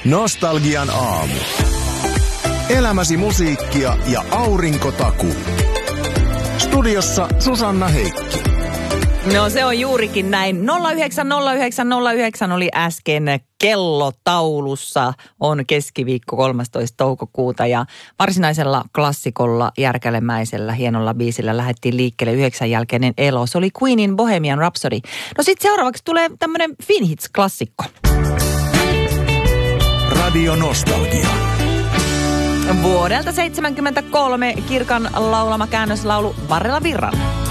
Nostalgian aamu. Elämäsi musiikkia ja aurinkotakuu. Studiossa Susanna Heikki. No se on juurikin näin. 090909 oli äsken kellotaulussa. On keskiviikko 13. toukokuuta ja varsinaisella klassikolla Järkälemäisellä hienolla biisillä lähdettiin liikkeelle 9 jälkeinen elo. Se oli Queenin Bohemian Rhapsody. No sit seuraavaksi tulee tämmönen Finhits-klassikko. Radio Nostalgia. Vuodelta 1973 Kirkan laulama käännöslaulu Varrella virran.